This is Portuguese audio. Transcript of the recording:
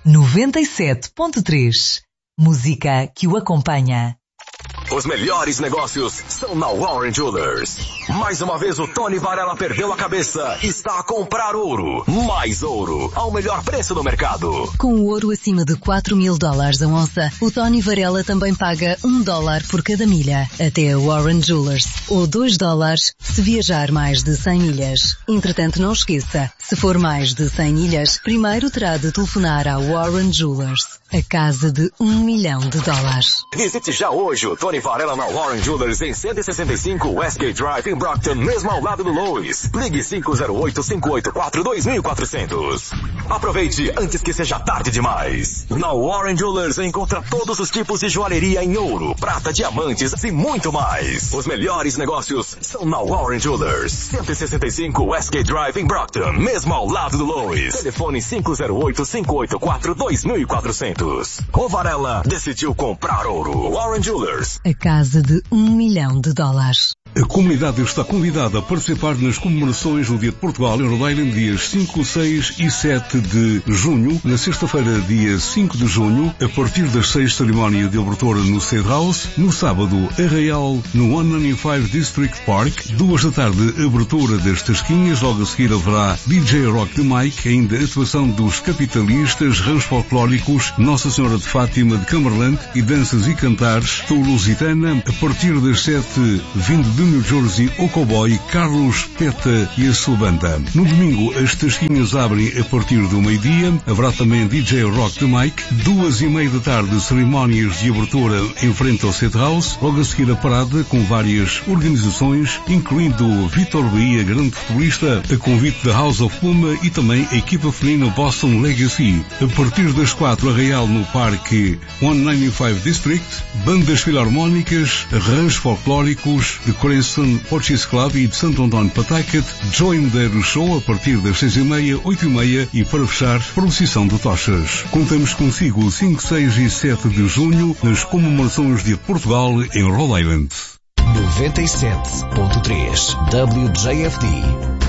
97.3. Música que o acompanha. Os melhores negócios são na Warren Jewelers. Mais uma vez o Tony Varela perdeu a cabeça e está a comprar ouro. Mais ouro, ao melhor preço do mercado. Com o ouro acima de $4.000 a onça, o Tony Varela também paga $1 por cada milha. Até a Warren Jewelers. Ou $2 se viajar mais de 100 milhas. Entretanto, não esqueça, se for mais de 100 milhas, primeiro terá de telefonar à Warren Jewelers. A casa de $1 milhão. Visite já hoje o Tony Varela na Warren Jewelers em 165 Westgate Drive em Brockton, mesmo ao lado do Lois. Ligue 508-584-2400. Aproveite antes que seja tarde demais. Na Warren Jewelers encontra todos os tipos de joalheria em ouro, prata, diamantes e muito mais. Os melhores negócios são na Warren Jewelers. 165 Westgate Drive em Brockton, mesmo ao lado do Lois. Telefone 508-584-2400. O Varela decidiu comprar ouro. Warren Jewelers. A casa de $1 milhão. A comunidade está convidada a participar nas comemorações do Dia de Portugal em Rhode Island, dias 5, 6 e 7 de junho. Na sexta-feira, dia 5 de junho, a partir das 6, cerimónia de abertura no State House. No sábado, arraial no 195 District Park. 2 da tarde, abertura das tasquinhas. Logo a seguir haverá DJ Rock the Mike, ainda atuação dos Capitalistas, rãs folclóricos, Nossa Senhora de Fátima de Cumberland e danças e cantares Lusitana. A partir das 7, vindo de New Jersey, o cowboy Carlos Peta e a sua banda. No domingo, as tasquinhas abrem a partir do meio-dia. Haverá também DJ Rock the Mike. 2:30 da tarde, cerimónias de abertura em frente ao State House. Logo a seguir a parada com várias organizações, incluindo Vitor Bahia, grande futebolista, a convite da House of Puma e também a equipa feminina Boston Legacy. A partir das 4, arraial no Parque 195 District, bandas filarmónicas, rãs folclóricos de Cranston Portuguese Club e de Santo António Patacat, Joy Medeiros Show a partir das 6:30, 8:30 e para fechar, procissão de tochas. Contamos consigo 5, 6 e 7 de junho nas comemorações de Portugal em Rhode Island. 97.3 WJFD